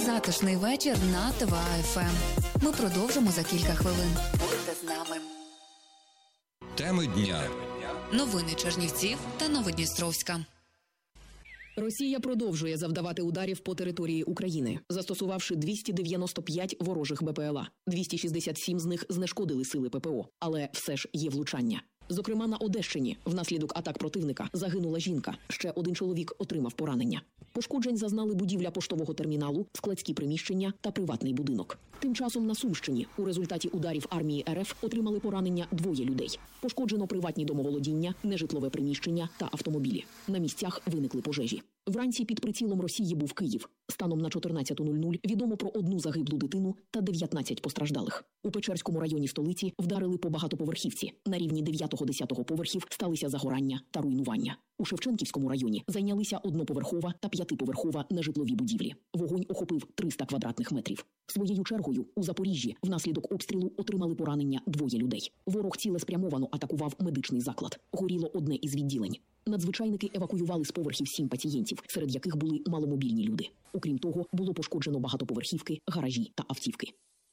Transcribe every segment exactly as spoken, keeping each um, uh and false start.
Затишний вечір на ТВА-ФМ. Ми продовжимо за кілька хвилин. Будьте з нами. Теми дня. Новини Чернівців та Новодністровська. Росія продовжує завдавати ударів по території України, застосувавши двісті дев'яносто п'ять ворожих БПЛА. двісті шістдесят сім з них знешкодили сили ППО, але все ж є влучання. Зокрема, на Одещині внаслідок атак противника загинула жінка. Ще один чоловік отримав поранення. Пошкоджень зазнали будівля поштового терміналу, складські приміщення та приватний будинок. Тим часом на Сумщині у результаті ударів армії РФ отримали поранення двоє людей. Пошкоджено приватні домоволодіння, нежитлове приміщення та автомобілі. На місцях виникли пожежі. Вранці під прицілом Росії був Київ. Станом на чотирнадцяту нуль нуль відомо про одну загиблу дитину та дев'ятнадцять постраждалих. У Печерському районі столиці вдарили по багатоповерхівці. На рівні дев'ятого-десятого поверхів сталися загорання та руйнування. У Шевченківському районі зайнялися одноповерхова та п'ятиповерхова нежитлові будівлі. Вогонь охопив триста квадратних метрів. Своєю чергою у Запоріжжі внаслідок обстрілу отримали поранення двоє людей. Ворог цілеспрямовано атакував медичний заклад. Горіло одне із відділень. Надзвичайники евакуювали з поверхів сім пацієнтів, серед яких були маломобільні люди. Окрім того, було пошкоджено багатоповерхівки, гаражі та автівки.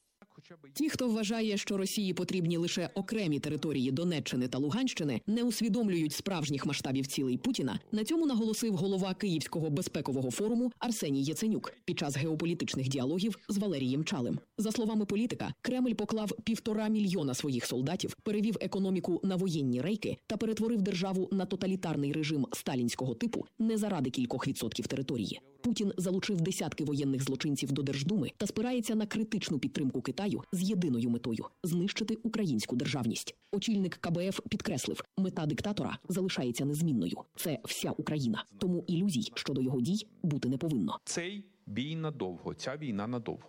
Ті, хто вважає, що Росії потрібні лише окремі території Донеччини та Луганщини, не усвідомлюють справжніх масштабів цілей Путіна. На цьому наголосив голова Київського безпекового форуму Арсеній Яценюк під час геополітичних діалогів з Валерієм Чалим. За словами політика, Кремль поклав півтора мільйона своїх солдатів, перевів економіку на воєнні рейки та перетворив державу на тоталітарний режим сталінського типу не заради кількох відсотків території. Путін залучив десятки воєнних злочинців до Держдуми та спирається на критичну підтримку Китаю з єдиною метою – знищити українську державність. Очільник ка бе еф підкреслив, мета диктатора залишається незмінною. Це вся Україна. Тому ілюзій щодо його дій бути не повинно. Цей бій надовго, ця війна надовго.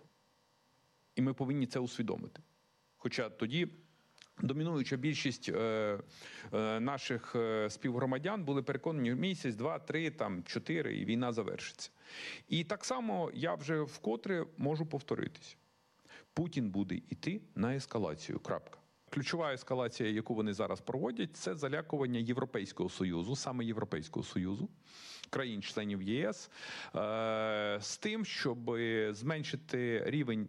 І ми повинні це усвідомити. Хоча тоді домінуюча більшість е, е, наших е, співгромадян були переконані, місяць, два, три, там, чотири, і війна завершиться. І так само я вже вкотре можу повторитись. Путін буде йти на ескалацію, крапка. Ключова ескалація, яку вони зараз проводять, це залякування Європейського Союзу, саме Європейського Союзу, країн-членів є ес, е, з тим, щоб зменшити рівень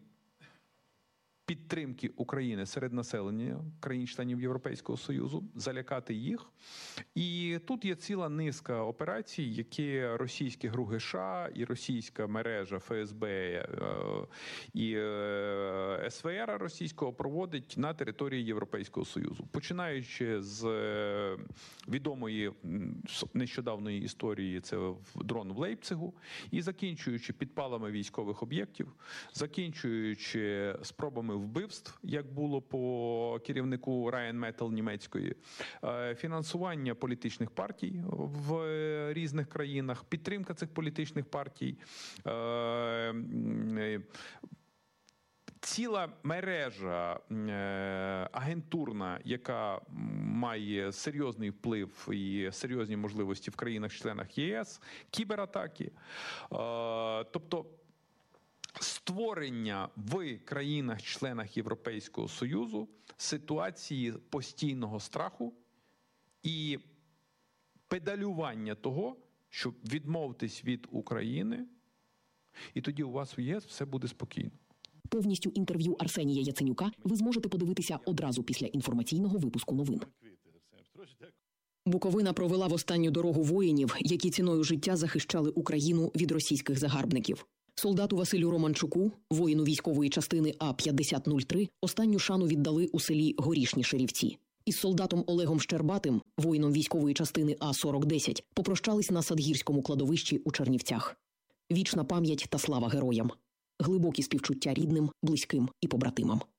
підтримки України серед населення країн-членів Європейського Союзу, залякати їх. І тут є ціла низка операцій, які російські ГРУ ге ше а і російська мережа еф ес бе і ес ве ер російського проводить на території Європейського Союзу. Починаючи з відомої нещодавної історії, це дрон в Лейпцигу, і закінчуючи підпалами військових об'єктів, закінчуючи спробами вбивств, як було по керівнику Rheinmetall німецької, фінансування політичних партій в різних країнах, підтримка цих політичних партій, ціла мережа агентурна, яка має серйозний вплив і серйозні можливості в країнах-членах є ес, кібератаки. Тобто створення в країнах-членах Європейського Союзу ситуації постійного страху і педалювання того, щоб відмовитись від України, і тоді у вас в є ес все буде спокійно. Повністю інтерв'ю Арсенія Яценюка ви зможете подивитися одразу після інформаційного випуску новин. Буковина провела в останню дорогу воїнів, які ціною життя захищали Україну від російських загарбників. Солдату Василю Романчуку, воїну військової частини А п'ятдесят нуль три, останню шану віддали у селі Горішні Ширівці. Із солдатом Олегом Щербатим, воїном військової частини А сорок десять, попрощались на Садгірському кладовищі у Чернівцях. Вічна пам'ять та слава героям. Глибокі співчуття рідним, близьким і побратимам.